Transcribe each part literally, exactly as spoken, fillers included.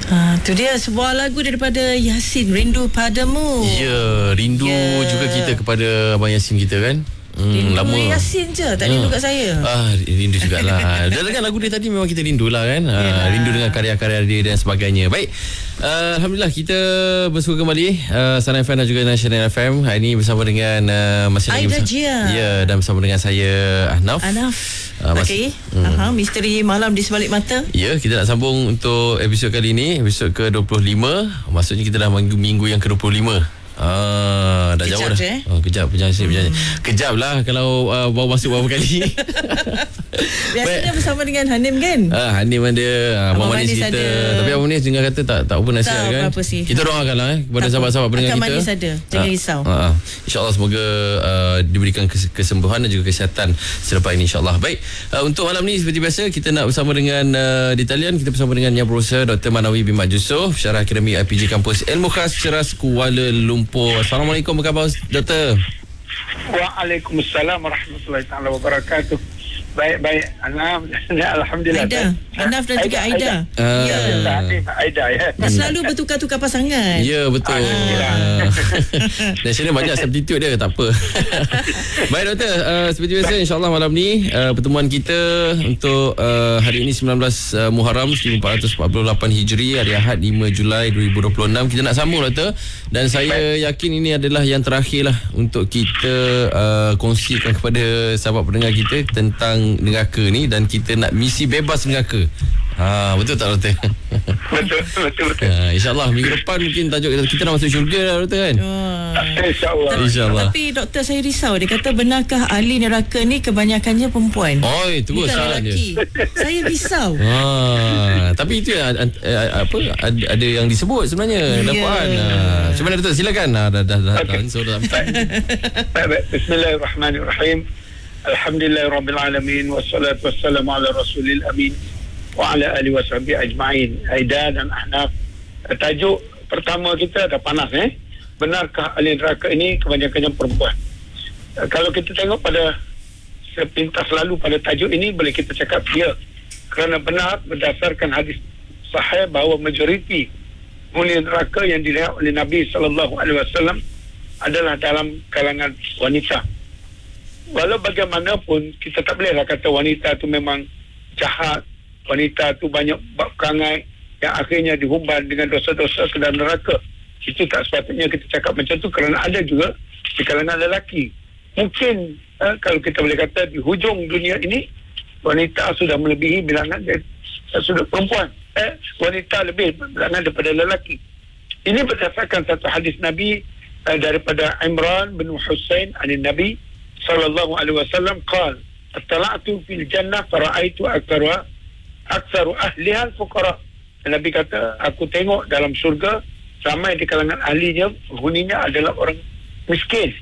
Ha, tu dia sebuah lagu daripada Yasin, Rindu Padamu. Ya, rindu yeah. juga kita kepada Abang Yasin kita kan. Hmm, rindu lama Yasin je, tak rindu kat saya. Ah, rindu jugalah. Dan kan lagu dia tadi memang kita rindulah kan. Ah, rindu dengan karya-karya dia dan sebagainya. Baik. Uh, Alhamdulillah kita bersua kembali uh, Sana F M dan juga National F M. Hari ini bersama dengan uh, masih lagi Aida bersama, Jia. Ya, dan bersama dengan saya Ahnaf. Ahnaf. Uh, Okey. Hmm. Aha, misteri malam di sebalik mata. Ya, kita nak sambung untuk episod kali ini, episod ke dua puluh lima. Maksudnya kita dah minggu, minggu yang ke dua puluh lima. Ah, dah kejap jauh dah. Eh? Oh, kejap, kejap, hmm. kejap. Kejap lah kalau uh, baru masuk beberapa kali. Biasanya bersama dengan Hanim kan? Ah, Hanim ada, Abang Manis, Manis kita. Ada. Tapi Abang Manis dengar kata tak tak apa nasihat kan. Apa sih. Kita doakanlah eh kepada sahabat-sahabat pendengar kita. Akan Manis ada. Jangan ah, risau. Ah, ah. InsyaAllah semoga uh, diberikan kesembuhan dan juga kesihatan selepas ini insyaAllah. Baik, uh, untuk malam ni seperti biasa kita nak bersama dengan uh, di talian kita bersama dengan Yang Berusaha Doktor Manawi bin Mat Yusof, Syarah Akademi I P J Kampus Ilmu Khas Ceras Kuala Lumpur. Assalamualaikum, apa khabar Doktor? Waalaikumsalam warahmatullahi taala wabarakatuh. Baik-baik, alhamdulillah. Aida, Ahnaf dan juga Aida. Aida. Uh, ya. Aida ya. Selalu bertukar-tukar pasangan. Ya, betul. Uh, Nasional banyak substitute dia, tak apa. Baik doktor, uh, seperti biasa insya-Allah malam ni uh, pertemuan kita untuk uh, hari ini sembilan belas uh, Muharram seribu empat ratus empat puluh lapan Hijri, hari Ahad lima Julai dua ribu dua puluh enam. Kita nak sambung doktor, dan saya yakin ini adalah yang terakhir lah untuk kita uh, kongsikan kepada sahabat pendengar kita tentang neraka ni, dan kita nak misi bebas neraka. Ha, betul tak doktor? Betul, betul, betul. Ha, InsyaAllah minggu depan mungkin tajuk kita, kita nak masuk syurga lah doktor kan? Oh. InsyaAllah. InsyaAllah. Tapi doktor, saya risau. Dia kata benarkah ahli neraka ni kebanyakannya perempuan? Oh, itu salah dia. Saya risau. Ha, tapi itu uh, uh, apa ada, ada yang disebut sebenarnya yeah. dakwaan. Ha, macam mana doktor? Silakan. Ha, dah dah dah okay. so, dah Baik, bismillahirrahmanirrahim. Alhamdulillahirabbil alamin wassalatu wassalamu ala rasulil amin wa ala alihi washabihi ajma'in. Aida dan Ahnaf, tajuk pertama kita dah panas eh. Benarkah ahli neraka ini kebanyakannya perempuan? Kalau kita tengok pada sepintas lalu pada tajuk ini, boleh kita cakap ya, kerana benar berdasarkan hadis sahih bahawa majoriti ahli neraka yang dilihat oleh Nabi sallallahu alaihi wasallam adalah dalam kalangan wanita. Walau bagaimanapun kita tak bolehlah kata wanita tu memang jahat, wanita tu banyak bab perangai yang akhirnya dihumban dengan dosa-dosa ke dalam neraka. Itu tak sepatutnya kita cakap macam tu, kerana ada juga di kalangan lelaki. Mungkin eh, kalau kita boleh kata di hujung dunia ini wanita sudah melebihi bilangan eh, sudah perempuan eh, wanita lebih bilangan daripada lelaki. Ini berdasarkan satu hadis Nabi eh, daripada Imran bin Husain anin Nabi sallallahu alaihi wasallam qala attala'tu fil jannah fara'aitu aktsaru aktsaru ahliha al-fuqara. Nabi kata, aku tengok dalam syurga ramai di kalangan ahlinya, penghuninya adalah orang miskin.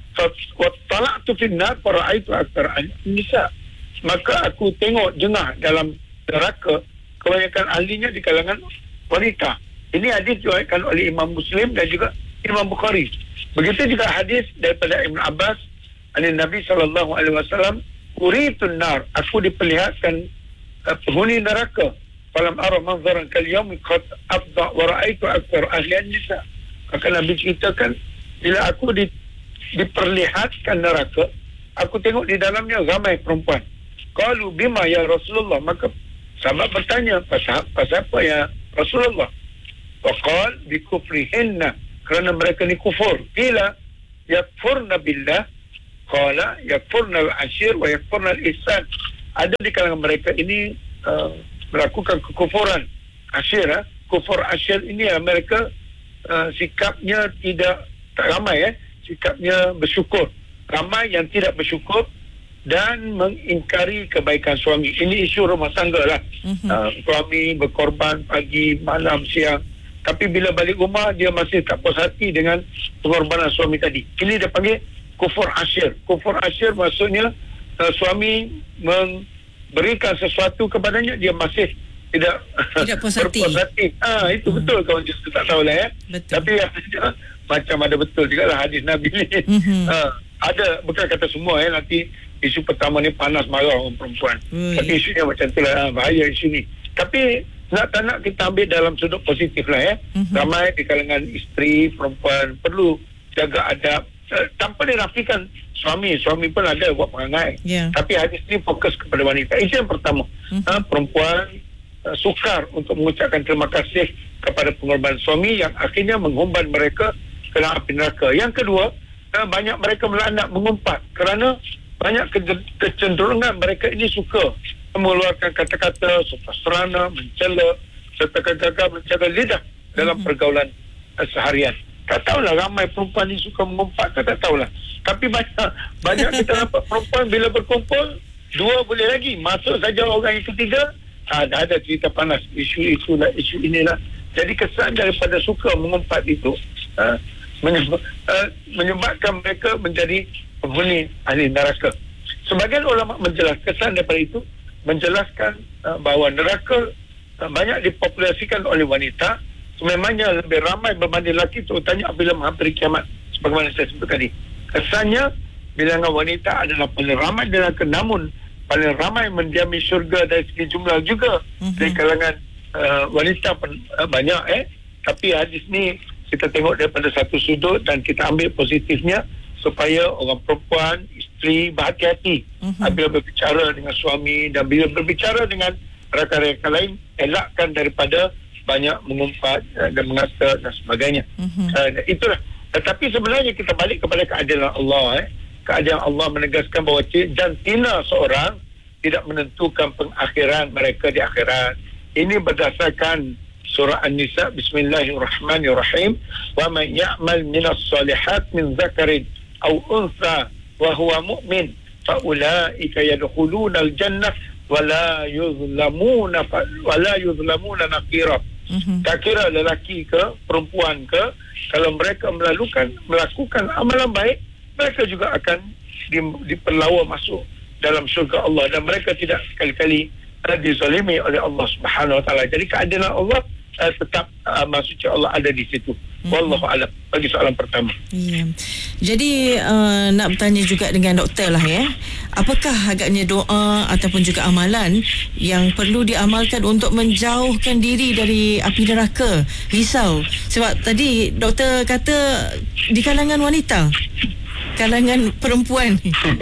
Wa tala'tu fil nar fara'aitu aktsara an-nisa. Maka aku tengok jengah dalam neraka, kebanyakan ahlinya di kalangan wanita. Ini hadis diriwayatkan oleh Imam Muslim dan juga Imam Bukhari. Begitu juga hadis daripada Ibn Abbas dari Nabi sallallahu alaihi wasallam, uritun nar, aku diperlihatkan uh, penghuni neraka, falam ara manzaran kal yawm qad afda wa ra'aitu aktsar ahli an-nisa. Maka Nabi ceritakan, bila aku di, diperlihatkan neraka, aku tengok di dalamnya ramai perempuan. Qalu bima ya Rasulullah, maka sahabat bertanya, pasal, pasal apa ya Rasulullah? Waqal bi kufrihinna, kerana mereka ni kufur. Bila yakfurna billah, qala yakfurna al-ashir wa yakfurna al-ihsan. Ada di kalangan mereka ini uh, melakukan kekufuran ashir. Ha? Kufur ashir ini uh, mereka uh, sikapnya tidak, tak ramai eh, sikapnya bersyukur. Ramai yang tidak bersyukur dan mengingkari kebaikan suami. Ini isu rumah tangga lah. Mm-hmm. Uh, suami berkorban pagi, malam, siang, tapi bila balik rumah dia masih tak puas hati dengan pengorbanan suami tadi. Ini dia panggil kufur asyir. Kufur asyir maksudnya uh, suami memberikan sesuatu kepadanya, dia masih tidak tidak puas hati. berpuas hati. Ah, itu hmm. betul kawan justru tak tahulah ya. Betul. Tapi ya, macam ada betul juga lah hadis Nabi ni. Hmm. Uh, ada, bukan kata semua ya, nanti isu pertama ni panas marah orang perempuan. Hmm. Tapi isunya macam tu lah, bahaya isu ni. Tapi nak tak nak kita ambil dalam sudut positif lah ya. Uh-huh. Ramai di kalangan isteri, perempuan perlu jaga adab. Uh, tanpa dirafikan suami, suami pun ada buat perangai. Yeah. Tapi hadis ni fokus kepada wanita. Itu yang pertama. Uh-huh. Uh, perempuan uh, sukar untuk mengucapkan terima kasih kepada pengorbanan suami yang akhirnya menghumban mereka ke dalam api neraka. Yang kedua, uh, banyak mereka melaknat, mengumpat kerana banyak ke- kecenderungan mereka ini suka mengeluarkan kata-kata serana, mencela serta gagal menjaga lidah dalam uh-huh. pergaulan uh, seharian. Tak tahulah ramai perempuan ni suka mengumpat ke, tak tahulah. Tapi banyak banyak kita nampak perempuan bila berkumpul, dua boleh lagi. Masuk saja orang yang ketiga, ada ada cerita panas, isu itu lah, isu inilah. Jadi kesan daripada suka mengumpat itu uh, menyebab, uh, menyebabkan mereka menjadi penghuni ahli neraka. Sebagian ulama menjelaskan kesan daripada itu, menjelaskan uh, bahawa neraka uh, banyak dipopulasikan oleh wanita. Sememangnya lebih ramai berbanding lelaki, terutamanya apabila menghampiri kiamat, sebagaimana saya sebut tadi. Kesannya bilangan wanita adalah paling ramai di neraka, namun paling ramai mendiami syurga dari segi jumlah juga. Mm-hmm. Dari kalangan uh, wanita pun uh, banyak eh. Tapi hadis ni kita tengok daripada satu sudut dan kita ambil positifnya supaya orang perempuan, isteri berhati-hati mm-hmm. apabila berbicara dengan suami, dan bila berbicara dengan rakan-rakan lain, elakkan daripada banyak mengumpat uh, dan mengata dan sebagainya. Mm-hmm. Uh, itulah. Tetapi sebenarnya kita balik kepada keadilan Allah. Eh. Keadilan Allah menegaskan bahawa jantina seorang tidak menentukan pengakhiran mereka di akhirat. Ini berdasarkan surah An-Nisa, Bismillahirrahmanirrahim. Wa man ya'mal minas salihat min zakarin aw untha wa huwa mu'min fa ulaika yadkhuluna al-jannah wa la yuzlamuna wa la yuzlamuna naqira. Mm-hmm. Tak kira lelaki ke perempuan ke, kalau mereka melakukan melakukan amalan baik, mereka juga akan di, diperlawa masuk dalam syurga Allah, dan mereka tidak sekali-kali uh, dizalimi oleh Allah Subhanahu Wa Taala. Jadi keadilan Allah uh, tetap uh, maksudnya Allah ada di situ. Mm-hmm. Wallahu a'lam. Bagi soalan pertama. Yeah. Jadi uh, nak bertanya juga dengan doktor lah ya. Apakah agaknya doa ataupun juga amalan yang perlu diamalkan untuk menjauhkan diri dari api neraka? Risau. Sebab tadi doktor kata di kalangan wanita, kalangan perempuan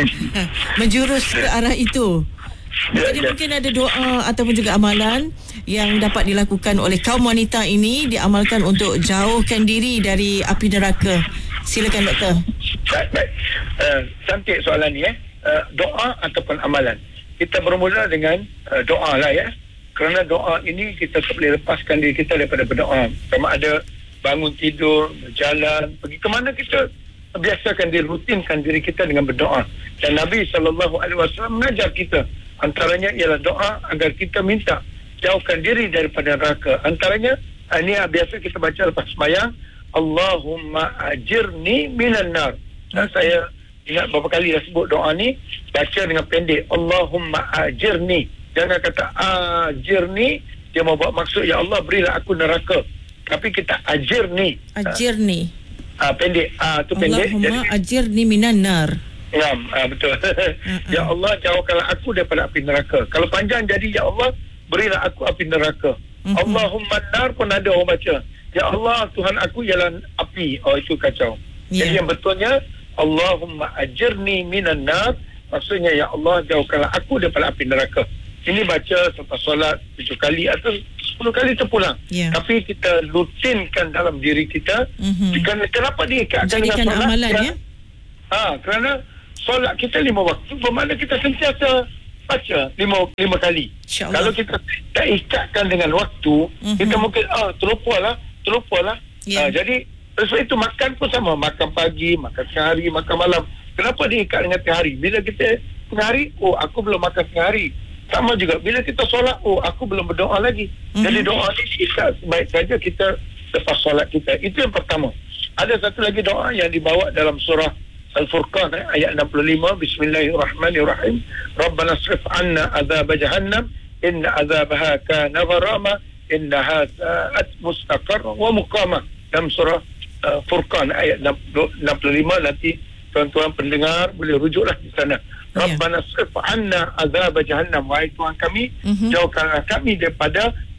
menjurus ke arah itu. Jadi mungkin ada doa ataupun juga amalan yang dapat dilakukan oleh kaum wanita ini, diamalkan untuk jauhkan diri dari api neraka. Silakan doktor. Baik, baik. Uh, cantik soalan ni eh. Uh, doa ataupun amalan. Kita bermula dengan uh, doa lah ya. Kerana doa ini kita tak boleh lepaskan diri kita daripada berdoa. Sama ada bangun tidur, berjalan, pergi ke mana, kita biasakan diri, rutinkan diri kita dengan berdoa. Dan Nabi sallallahu alaihi wasallam mengajar kita, antaranya ialah doa agar kita minta jauhkan diri daripada neraka. Antaranya ini biasa kita baca lepas sembahyang, Allahumma ajirni minan nar. Dan saya ingat beberapa kali dah sebut doa ni, baca dengan pendek, Allahumma ajirni. Jangan kata ajirni, dia mau buat maksud ya Allah berilah aku neraka. Tapi kita ajirni. Ajirni. Ah uh, pendek, ah uh, tu pendek. Allahumma ajirni minan nar. Ya, uh, betul. Uh-uh. Ya Allah jauhkanlah aku daripada api neraka. Kalau panjang jadi ya Allah berilah aku api neraka. Uh-huh. Allahumma nar pun ada orang baca. Ya Allah Tuhan aku ialah api. Oh itu kacau. Yeah. Jadi yang betulnya Allahumma ajirni minan nar, maksudnya ya Allah jauhkanlah aku daripada api neraka. Ini baca selepas solat tujuh kali atau sepuluh kali terpulang. Yeah. Tapi kita rutinkan dalam diri kita. Mm-hmm. Kenapa diikatkan dengan solat? Amalan, kerana, ya? ha, kerana solat kita lima waktu, bermakna kita sentiasa baca lima, lima kali. Kalau kita tak ikatkan dengan waktu, mm-hmm. kita mungkin ah, terlupalah, terlupalah. Yeah. Ha, jadi sebab itu makan pun sama. Makan pagi, makan tengah hari, makan malam. Kenapa diikat dengan tengah hari? Bila kita tengah hari, oh aku belum makan tengah hari. Sama juga bila kita solat, oh aku belum berdoa lagi. Mm-hmm. Jadi doa ni kita sebaik saja kita lepas solat kita. Itu yang pertama. Ada satu lagi doa yang dibawa dalam surah Al-Furqan eh, ayat enam puluh lima, Bismillahirrahmanirrahim. Rabbana srif anna azab jahannam inna azabaha kana gharama innaha sa'at mustaqar wa muqama. Dalam surah uh, Furqan ayat enam puluh lima, nanti tuan-tuan pendengar boleh rujuklah di sana. Rabbana srif anna azab jahannam, wahai Tuhan kami, uh-huh. jauhkanlah kami daripada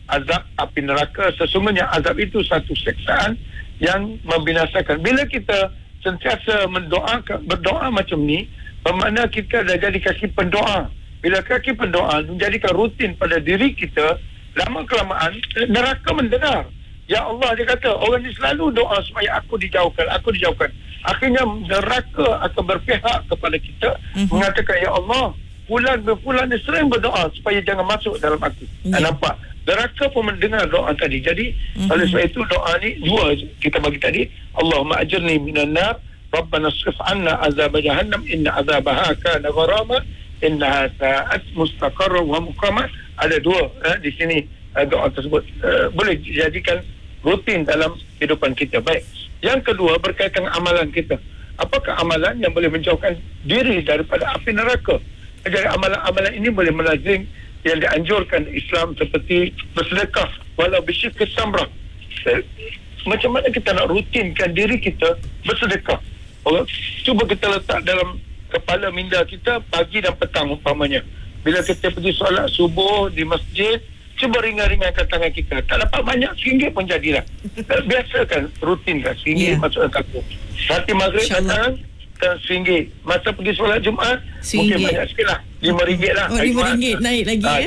azab api neraka. Sesungguhnya azab itu satu siksaan yang membinasakan. Bila kita sentiasa mendoa, berdoa macam ni, bermakna kita dah jadi kaki pendoa. Bila kaki pendoa menjadikan rutin pada diri kita, lama kelamaan neraka mendengar. Ya Allah, dia kata orang ni selalu doa supaya aku dijauhkan, aku dijauhkan. Akhirnya neraka akan berpihak kepada kita, mm-hmm. mengatakan, ya Allah, fulan berfulan ni sering berdoa supaya jangan masuk dalam aku. Yeah. Nampak? Neraka pun mendengar doa tadi. Jadi mm-hmm. oleh sebab itu doa ni dua kita bagi tadi. Allahumma ajirni minan nar, Rabbana srif anna azab jahannam, inna azabaha kana gharama, innaha sa'at mustaqarra wa muqama. Ada dua eh, di sini eh, doa tersebut eh, boleh dijadikan rutin dalam kehidupan kita. Baik. Yang kedua berkaitan dengan amalan kita. Apakah amalan yang boleh menjauhkan diri daripada api neraka? Jadi amalan-amalan ini boleh melazim yang dianjurkan Islam seperti bersedekah walau bisyikis tamrah. Macam mana kita nak rutinkan diri kita bersedekah? Okay. Cuba kita letak dalam kepala minda kita pagi dan petang umpamanya. Bila kita pergi solat subuh di masjid, cuba ringan-ringankan tangan kita. Tak dapat banyak, RM satu pun jadilah. Biasakan, rutinkan, RM satu yeah. masuk dalam kartu. Nanti maghrib datang, dan RM satu. Masa pergi solat Jumaat, mungkin banyak sikit lah. lima ringgit lah. Oh, lima ringgit naik lagi ha, ya?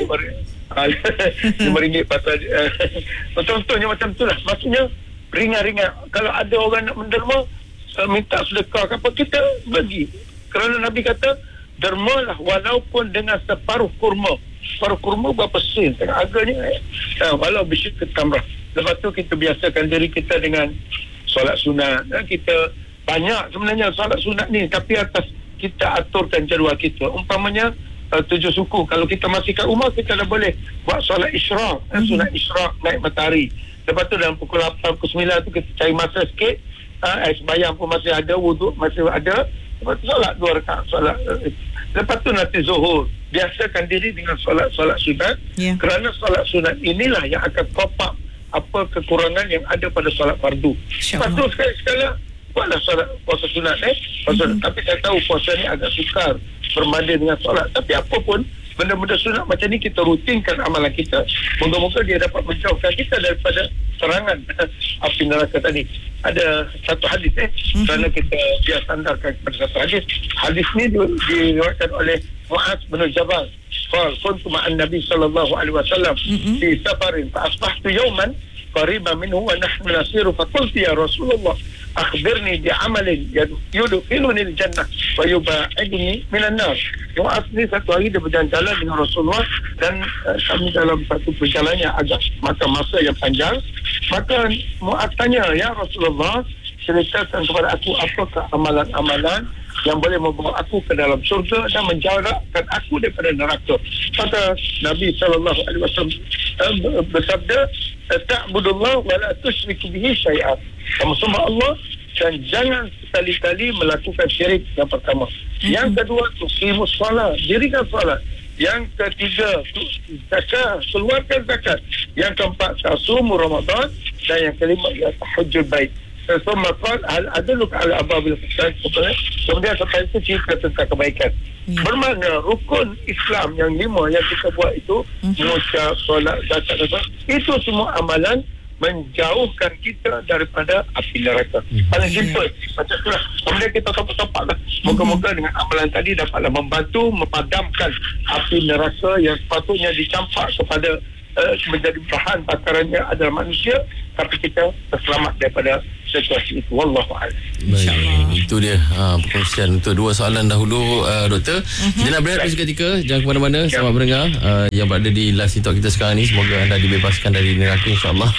lima ringgit pasal uh, betul-betulnya macam tu lah. Maksudnya ringan-ringan. Kalau ada orang nak menderma, uh, minta sedekah apa, kita bagi. Kerana Nabi kata, dermalah walaupun dengan separuh kurma. Separuh kurma berapa sen? Tengah harganya eh? uh, walau bisyik ketamrah. Lepas tu kita biasakan diri kita dengan solat sunat. uh, Kita banyak sebenarnya solat sunat ni, tapi atas kita aturkan jadual kita. Umpamanya uh, tujuh suku, kalau kita masih kat rumah, kita dah boleh buat solat isyraq, mm-hmm. sunat isyraq naik matahari. Lepas tu dalam pukul lapan, pukul sembilan tu kita cari masa sikit, uh, eh, sembahyang pun masih ada, wuduk masih ada. Lepas tu solat dua rakaat solat. Uh, lepas tu nanti zuhur, biasakan diri dengan solat-solat sunat, yeah. kerana solat sunat inilah yang akan top up apa kekurangan yang ada pada solat fardu. Lepas tu sekali-sekala buatlah solat puasa sunat eh. Puasa, mm-hmm. Tapi saya tahu puasa ni agak sukar berbanding dengan solat. Tapi apa pun benda-benda sunat macam ni kita rutinkan amalan kita. Moga-moga dia dapat menjauhkan kita daripada serangan api neraka tadi. Ada satu hadis eh. Mm-hmm. Kerana kita biar sandarkan kepada satu hadis. Hadis ni diriwayatkan oleh Mu'az bin Jabal. Qala kuntu ma'an Nabi sallallahu alaihi wasallam fi safarin fa asbahtu yawman qariban minhu wa nahnu nasiru fa qultu ya Rasulullah akhbirni bi amalin yudkhiluni al-jannah wa yubaidni minan nar. Mu'az ni satu hari dia berjalan-jalan dengan Rasulullah dan uh, kami dalam satu perjalanan yang agak makan masa yang panjang. Maka Mu'az tanya, ya Rasulullah, ceritakan kepada aku apakah amalan-amalan yang boleh membawa aku ke dalam surga dan menjarakkan aku daripada neraka. Kata Nabi sallallahu alaihi wasallam uh, bersabda, ta'budullah wa la tusyriku bihi syai'an. Kamu sembah Allah dan jangan sekali-kali melakukan syirik. Yang pertama. Mm-hmm. Yang kedua, tuqimus salat, dirikan salat. Yang ketiga, zakat, keluarkan zakat. Yang keempat, tasumu Ramadan. Dan yang kelima, ya tahajjud bait. Semua qal hal aduluk ala ababil ihsan. Kemudian setelah itu cerita tentang kebaikan. Hmm. Bermakna rukun Islam yang lima yang kita buat itu, hmm. mengucap, solat, zakat, itu semua amalan menjauhkan kita daripada api neraka. Hmm. Paling simple macam itulah. Kemudian kita topak-topak lah. Moga-moga dengan amalan tadi dapatlah membantu memadamkan api neraka yang sepatutnya dicampak kepada uh, menjadi bahan bakarannya adalah manusia, tapi kita terselamat daripada situasi itu. Wallahu a'lam. Baik, itu dia ha, perkongsian untuk dua soalan dahulu, uh, doktor. Uh-huh. Kita nak berehat seketika, jangan ke mana-mana. Ya. Selamat mendengar uh, yang berada di live TikTok kita sekarang ni. Semoga anda dibebaskan dari neraka, insya-Allah.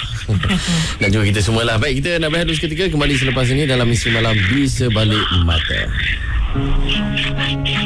Dan juga kita semualah. Baik, kita nak berehat dulu seketika, kembali selepas ini dalam Misteri Malam di Sebalik Mata.